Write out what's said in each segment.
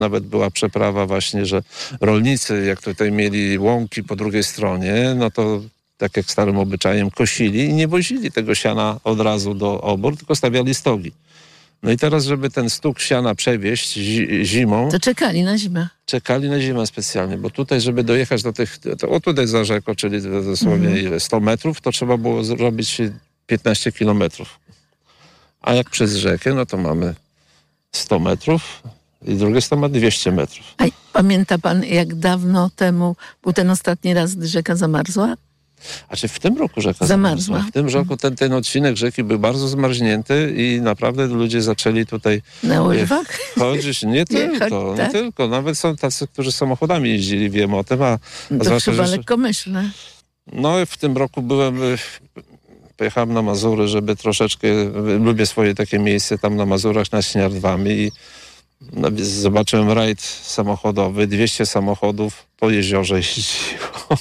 Nawet była przeprawa właśnie, że rolnicy, jak tutaj mieli łąki po drugiej stronie, no to tak jak starym obyczajem kosili i nie wozili tego siana od razu do obór, tylko stawiali stogi. No i teraz, żeby ten stóg siana przewieźć zimą... To czekali na zimę. Czekali na zimę specjalnie, bo tutaj, żeby dojechać do tych... tutaj za rzeką, czyli dosłownie 100 metrów, to trzeba było zrobić 15 kilometrów. A jak przez rzekę, no to mamy 100 metrów i drugie 100 ma 200 metrów. A pamięta pan, jak dawno temu był ten ostatni raz, gdy rzeka zamarzła? A czy w tym roku rzeka zamarzła? W tym roku ten odcinek rzeki był bardzo zmarznięty i naprawdę ludzie zaczęli tutaj na łyżwach chodzić. Nie tylko. Nawet są tacy, którzy samochodami jeździli, wiem o tym. To chyba lekkomyślne. No w tym roku pojechałem na Mazury, żeby troszeczkę, lubię swoje takie miejsce tam na Mazurach nad Śniardwami i zobaczyłem rajd samochodowy, 200 samochodów po jeziorze jeździło.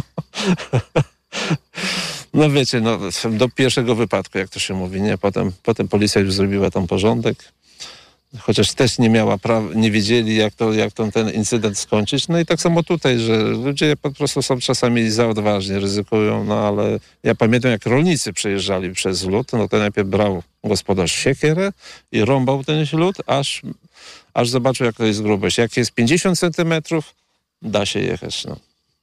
No wiecie, do pierwszego wypadku, jak to się mówi, nie? Potem policja już zrobiła tam porządek, chociaż też nie miała nie wiedzieli, jak ten incydent skończyć. No i tak samo tutaj, że ludzie po prostu są czasami za odważni, ryzykują, no ale ja pamiętam, jak rolnicy przejeżdżali przez lód, no to najpierw brał gospodarz siekierę i rąbał ten lód, aż zobaczył, jak to jest grubość. Jak jest 50 centymetrów, da się jechać, no.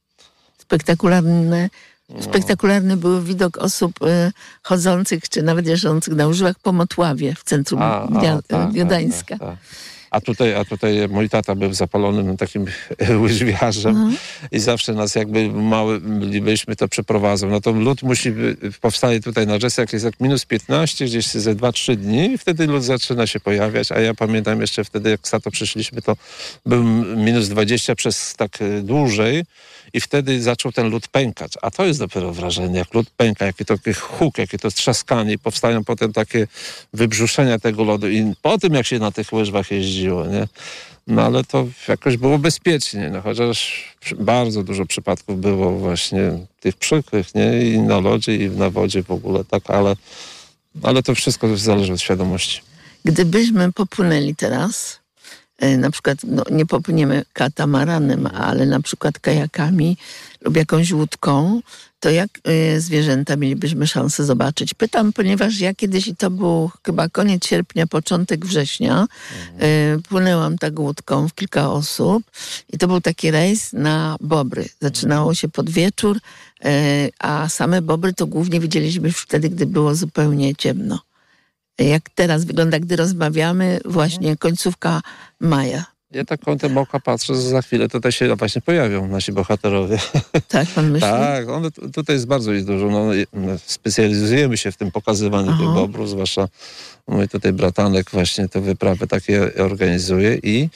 Spektakularny był widok osób chodzących, czy nawet jeżdżących na łyżwach po Motławie w centrum Gdańska. Tak. A tutaj mój tata był zapalonym takim łyżwiarzem i zawsze nas jakby byliśmy, to przeprowadzał. No to lód powstaje tutaj na rzece, jak jest jak minus 15, gdzieś ze 2-3 dni i wtedy lód zaczyna się pojawiać, a ja pamiętam jeszcze wtedy, jak z tato przyszliśmy, to był minus 20 przez tak dłużej i wtedy zaczął ten lód pękać. A to jest dopiero wrażenie, jak lód pęka, jaki to huk, jakie to trzaskanie i powstają potem takie wybrzuszenia tego lodu i po tym, jak się na tych łyżwach jeździło, nie? No ale to jakoś było bezpiecznie, no chociaż bardzo dużo przypadków było właśnie tych przykrych, nie? I na lodzie, i na wodzie w ogóle, tak, ale to wszystko zależy od świadomości. Gdybyśmy popłynęli teraz, na przykład nie popłyniemy katamaranem, ale na przykład kajakami lub jakąś łódką, to jak zwierzęta mielibyśmy szansę zobaczyć? Pytam, ponieważ ja kiedyś, i to był chyba koniec sierpnia, początek września, płynęłam tak łódką w kilka osób i to był taki rejs na bobry. Zaczynało się pod wieczór, a same bobry to głównie widzieliśmy już wtedy, gdy było zupełnie ciemno. Jak teraz wygląda, gdy rozmawiamy, właśnie końcówka maja. Ja tak kątem oka patrzę, że za chwilę tutaj się właśnie pojawią nasi bohaterowie. Tak, pan myśli? Tak, tutaj jest bardzo dużo. Specjalizujemy się w tym pokazywaniu tych bobrów, zwłaszcza mój tutaj bratanek właśnie te wyprawy takie organizuje i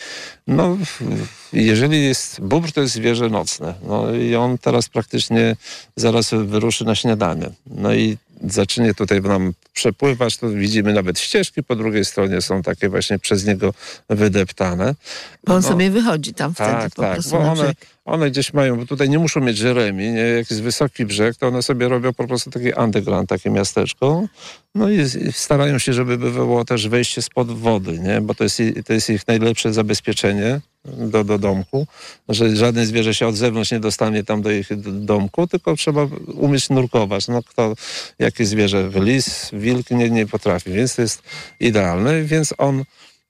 jeżeli jest bóbr, to jest zwierzę nocne. No i on teraz praktycznie zaraz wyruszy na śniadanie. No i zacznie tutaj nam przepływać, to widzimy nawet ścieżki, po drugiej stronie są takie właśnie przez niego wydeptane. Bo on sobie wychodzi tam wtedy po prostu bo na brzeg. One gdzieś mają, bo tutaj nie muszą mieć Jeremi, nie? Jak jest wysoki brzeg, to one sobie robią po prostu taki underground, takie miasteczko. No i starają się, żeby było też wejście spod wody, nie? Bo to jest ich najlepsze zabezpieczenie do domku, że żadne zwierzę się od zewnątrz nie dostanie tam do ich domku, tylko trzeba umieć nurkować. No jakie zwierzę, lis, wilk nie potrafi, więc to jest idealne, więc on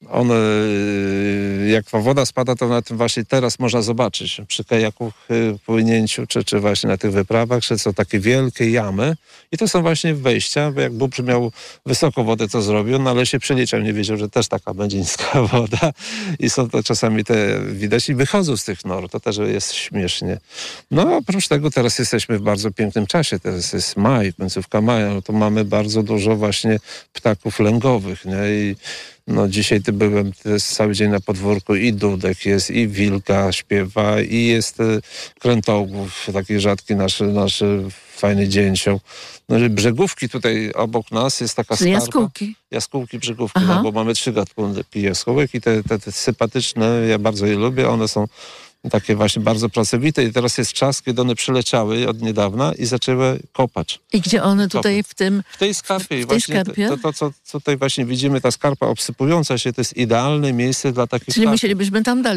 jak woda spada, to na tym właśnie teraz można zobaczyć przy kajaku płynięciu, czy właśnie na tych wyprawach, że są takie wielkie jamy i to są właśnie wejścia, bo jak bóbr miał wysoką wodę, to zrobił, no ale się przeliczał, nie wiedział, że też taka będzie niska woda i są to czasami te widać i wychodzą z tych nor, to też jest śmiesznie. No oprócz tego teraz jesteśmy w bardzo pięknym czasie, teraz jest maj, końcówka maja, no to mamy bardzo dużo właśnie ptaków lęgowych, nie? I dzisiaj byłem cały dzień na podwórku i dudek jest, i wilka śpiewa, i jest krętogłów, taki rzadki nasz fajny dzięcioł. Brzegówki tutaj obok nas jest taka skarpa. Jaskółki brzegówki, bo mamy 3 gatunki jaskółek i te sympatyczne, ja bardzo je lubię, one są takie właśnie bardzo pracowite i teraz jest czas, kiedy one przyleciały od niedawna i zaczęły kopać. I gdzie one tutaj w tym... W tej skarpie. I tej właśnie skarpie? to, co tutaj właśnie widzimy, ta skarpa obsypująca się, to jest idealne miejsce dla takich Czyli ptaków. musielibyśmy tam dalej